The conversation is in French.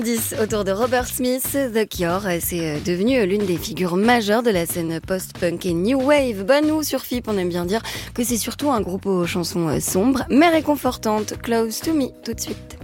10 autour de Robert Smith, The Cure, c'est devenu l'une des figures majeures de la scène post-punk et new wave. Bah nous, sur FIP, on aime bien dire que c'est surtout un groupe aux chansons sombres, mais réconfortantes. Close to Me, tout de suite.